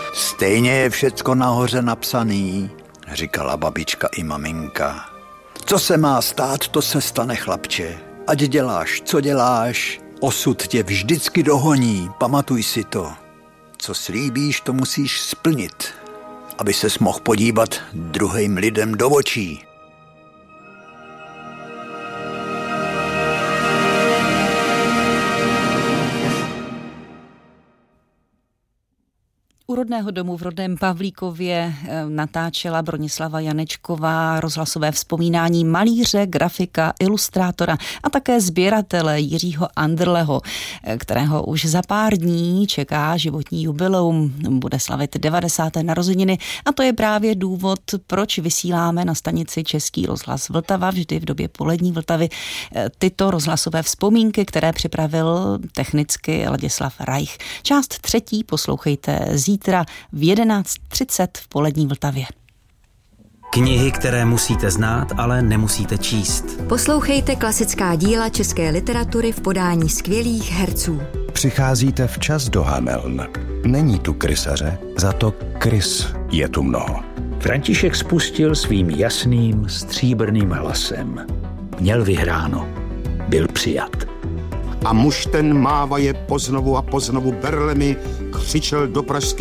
Stejně je všecko nahoře napsaný, říkala babička i maminka. Co se má stát, to se stane, chlapče. Ať děláš, co děláš, osud tě vždycky dohoní, pamatuj si to. Co slíbíš, to musíš splnit, aby ses mohl podívat druhým lidem do očí. U rodného domu v rodném Pavlíkově natáčela Bronislava Janečková rozhlasové vzpomínání malíře, grafika, ilustrátora a také sběratele Jiřího Anderleho, kterého už za pár dní čeká životní jubileum. Bude slavit 90. narozeniny a to je právě důvod, proč vysíláme na stanici Český rozhlas Vltava vždy v době polední Vltavy tyto rozhlasové vzpomínky, které připravil technicky Ladislav Reich. Část 3 poslouchejte zítra v 11:30 v polední Vltavě. Knihy, které musíte znát, ale nemusíte číst. Poslouchejte klasická díla české literatury v podání skvělých herců. Přicházíte včas do Hameln. Není tu krysaře, za to krys je tu mnoho. František spustil svým jasným, stříbrným hlasem. Měl vyhráno. Byl přijat. A muž ten mávaje poznovu a poznovu berlemi, křičel do pražských